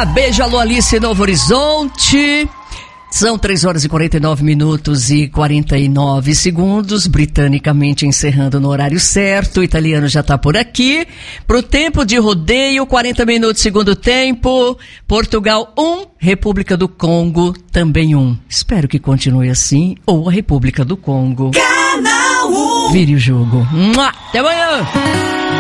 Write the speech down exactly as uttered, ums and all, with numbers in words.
Olá, beijo, alô, Alice, Novo Horizonte. São três horas e quarenta e nove minutos e quarenta e nove segundos, britanicamente encerrando no horário certo. O italiano já está por aqui. Pro tempo de rodeio, quarenta minutos segundo tempo. Portugal um, República do Congo também um. Espero que continue assim, ou a República do Congo. Canal um. Vire o jogo. Até amanhã.